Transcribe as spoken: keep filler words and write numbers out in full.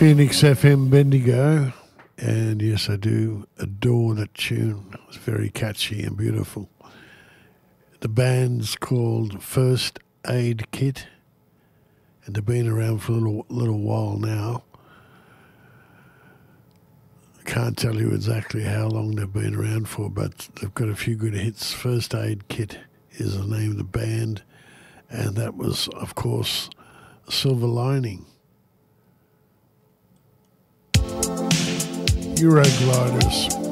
Phoenix F M Bendigo, and yes, I do adore that tune. It's very catchy and beautiful. The band's called First Aid Kit, and they've been around for a little, little while now. I can't tell you exactly how long they've been around for, but they've got a few good hits. First Aid Kit is the name of the band, and that was, of course, Silver Lining. Eurogliders.